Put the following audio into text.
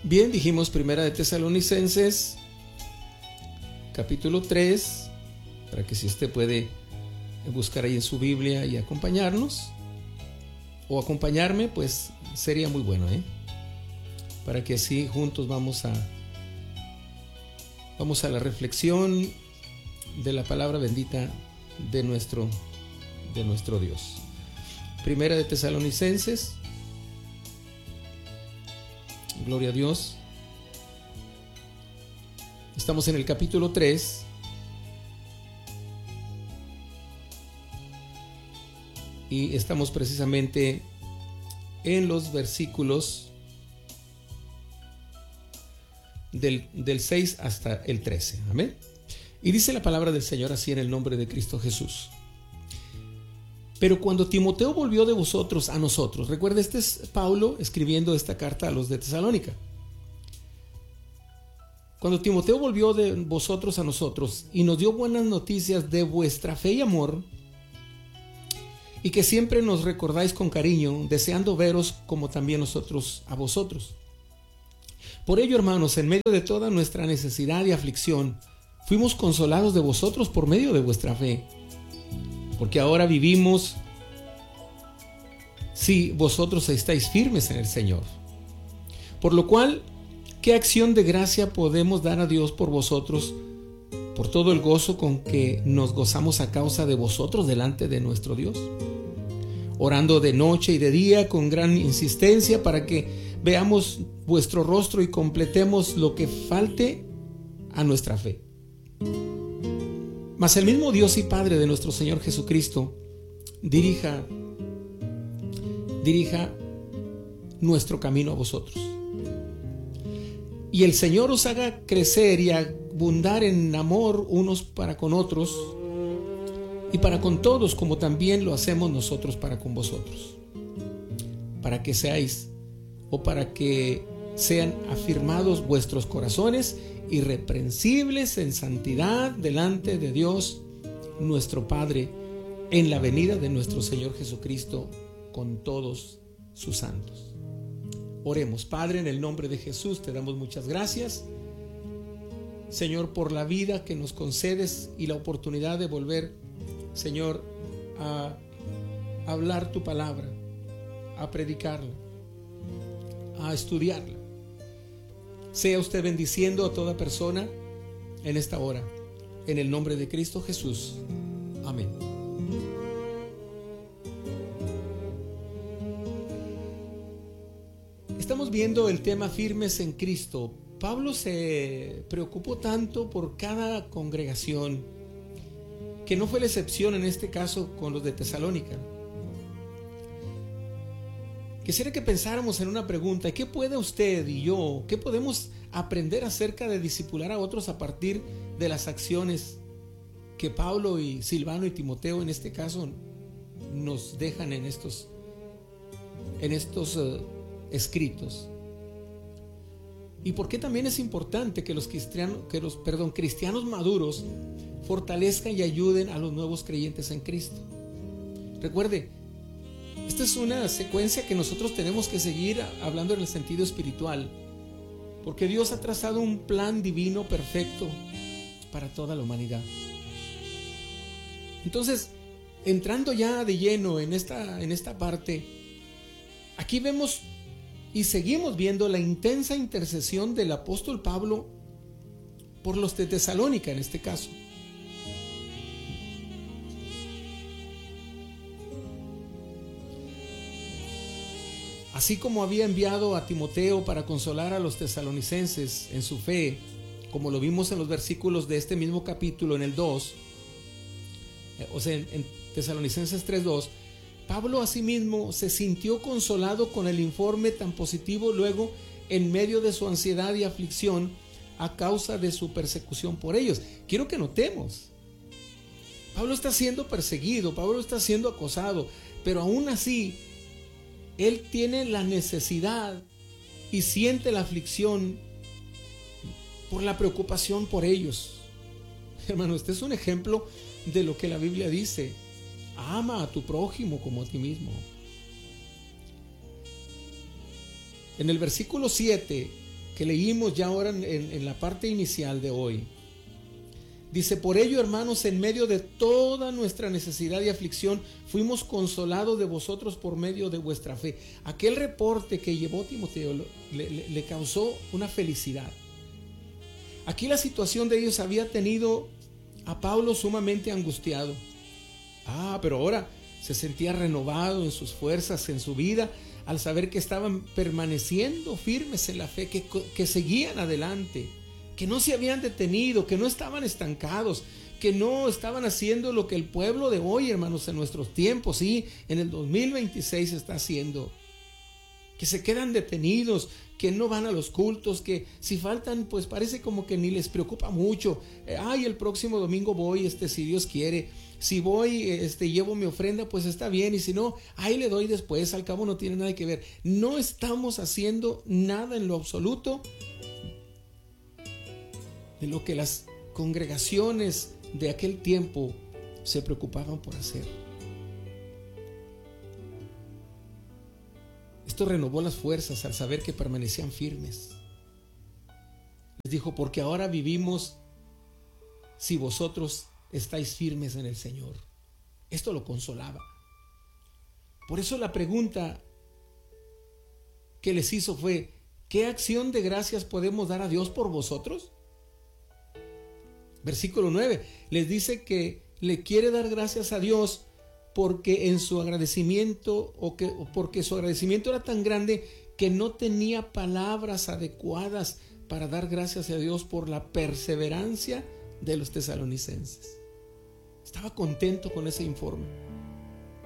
Bien, dijimos Primera de Tesalonicenses, capítulo 3, para que si usted puede buscar ahí en su Biblia y acompañarnos, o acompañarme, pues sería muy bueno, para que así juntos vamos a la reflexión de la palabra bendita de nuestro Dios. Primera de Tesalonicenses, gloria a Dios. Estamos en el capítulo 3. Y estamos precisamente en los versículos del 6 hasta el 13. Amén. Y dice la palabra del Señor así en el nombre de Cristo Jesús. Pero cuando Timoteo volvió de vosotros a nosotros, recuerda, este es Pablo escribiendo esta carta a los de Tesalónica. Cuando Timoteo volvió de vosotros a nosotros y nos dio buenas noticias de vuestra fe y amor, y que siempre nos recordáis con cariño, deseando veros como también nosotros a vosotros. Por ello, hermanos, en medio de toda nuestra necesidad y aflicción, fuimos consolados de vosotros por medio de vuestra fe. Porque ahora vivimos si vosotros estáis firmes en el Señor. Por lo cual, ¿qué acción de gracia podemos dar a Dios por vosotros, por todo el gozo con que nos gozamos a causa de vosotros delante de nuestro Dios? Orando de noche y de día con gran insistencia para que veamos vuestro rostro y completemos lo que falte a nuestra fe. Mas el mismo Dios y Padre de nuestro Señor Jesucristo dirija nuestro camino a vosotros. Y el Señor os haga crecer y abundar en amor unos para con otros y para con todos, como también lo hacemos nosotros para con vosotros, para que sean afirmados vuestros corazones, irreprensibles en santidad delante de Dios nuestro Padre, en la venida de nuestro Señor Jesucristo con todos sus santos. Oremos. Padre, en el nombre de Jesús te damos muchas gracias, Señor, por la vida que nos concedes y la oportunidad de volver, Señor, a hablar tu palabra, a predicarla, a estudiarla. Sea usted bendiciendo a toda persona en esta hora, en el nombre de Cristo Jesús. Amén. Estamos viendo el tema firmes en Cristo. Pablo se preocupó tanto por cada congregación, que no fue la excepción en este caso con los de Tesalónica. Quisiera que pensáramos en una pregunta: ¿qué puede usted y yo, qué podemos aprender acerca de discipular a otros a partir de las acciones que Pablo y Silvano y Timoteo en este caso nos dejan en estos escritos? ¿Y por qué también es importante que los cristianos maduros fortalezcan y ayuden a los nuevos creyentes en Cristo? Recuerde, esta es una secuencia que nosotros tenemos que seguir hablando en el sentido espiritual, porque Dios ha trazado un plan divino perfecto para toda la humanidad. Entonces, entrando ya de lleno en esta parte, aquí vemos y seguimos viendo la intensa intercesión del apóstol Pablo por los de Tesalónica en este caso. Así como había enviado a Timoteo para consolar a los tesalonicenses en su fe, como lo vimos en los versículos de este mismo capítulo en el 2, o sea, en Tesalonicenses 3:2, Pablo asimismo se sintió consolado con el informe tan positivo luego en medio de su ansiedad y aflicción a causa de su persecución por ellos. Quiero que notemos, Pablo está siendo perseguido, Pablo está siendo acosado, pero aún así él tiene la necesidad y siente la aflicción por la preocupación por ellos. Hermano, este es un ejemplo de lo que la Biblia dice: ama a tu prójimo como a ti mismo. En el versículo 7 que leímos ya ahora en la parte inicial de hoy. Dice: por ello, hermanos, en medio de toda nuestra necesidad y aflicción, fuimos consolados de vosotros por medio de vuestra fe. Aquel reporte que llevó Timoteo le causó una felicidad. Aquí la situación de ellos había tenido a Pablo sumamente angustiado. Pero ahora se sentía renovado en sus fuerzas, en su vida, al saber que estaban permaneciendo firmes en la fe, que seguían adelante, que no se habían detenido, que no estaban estancados, que no estaban haciendo lo que el pueblo de hoy, hermanos, en nuestros tiempos, sí, en el 2026 está haciendo, que se quedan detenidos, que no van a los cultos, que si faltan, pues parece como que ni les preocupa mucho. El próximo domingo voy, si Dios quiere. Si voy, llevo mi ofrenda, pues está bien. Y si no, ahí le doy después, al cabo no tiene nada que ver. No estamos haciendo nada en lo absoluto de lo que las congregaciones de aquel tiempo se preocupaban por hacer. Esto renovó las fuerzas al saber que permanecían firmes. Les dijo: porque ahora vivimos si vosotros estáis firmes en el Señor. Esto lo consolaba. Por eso la pregunta que les hizo fue: ¿qué acción de gracias podemos dar a Dios por vosotros? Versículo 9 les dice que le quiere dar gracias a Dios porque en su agradecimiento, porque su agradecimiento era tan grande que no tenía palabras adecuadas para dar gracias a Dios por la perseverancia de los tesalonicenses. Estaba contento con ese informe.